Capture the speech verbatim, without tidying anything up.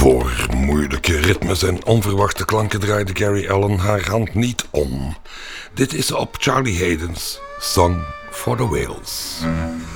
Voor moeilijke ritmes en onverwachte klanken draaide Gary Allan haar hand niet om. Dit is op Charlie Hayden's Song for the Whales.